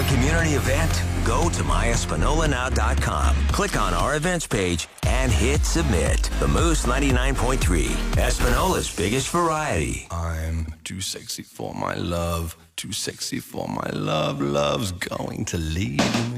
community event? Go to myespinolanow.com, click on our events page, and hit submit. The Moose 99.3, Espinola's biggest variety. I'm too sexy for my love, too sexy for my love. Love's going to leave me.